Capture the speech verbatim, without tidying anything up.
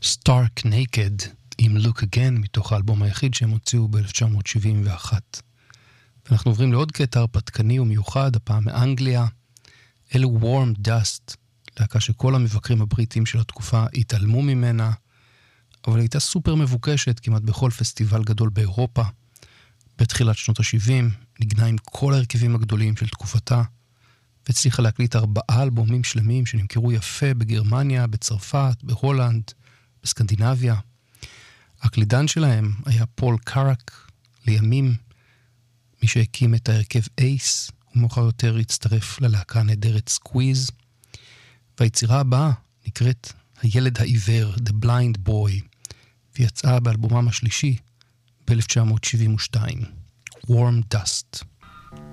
Stark Naked עם Look Again, מתוך האלבום היחיד שהם הוציאו ב-אלף תשע מאות שבעים ואחת. ואנחנו עוברים לעוד קטע הרפתקני ומיוחד, הפעם מאנגליה. אלו Warm Dust, להקה שכל המבקרים הבריטים של התקופה התעלמו ממנה, אבל הייתה סופר מבוקשת כמעט בכל פסטיבל גדול באירופה. בתחילת שנות ה-שבעים נגנה עם כל ההרכבים הגדולים של תקופתה, והצליחה להקליט ארבעה אלבומים שלמים שנמכרו יפה בגרמניה, בצרפת, בהולנד, בסקנדינביה. הקלידן שלהם היה פול קארק, לימים מי שהקים את ההרכב אייס, ומאוחר יותר הצטרף ללהקה הנהדרת סקוויז. והיצירה הבאה נקראת הילד העיוור, The Blind Boy, ויצאה באלבומם השלישי ב-אלף תשע מאות שבעים ושתיים, Warm Dust.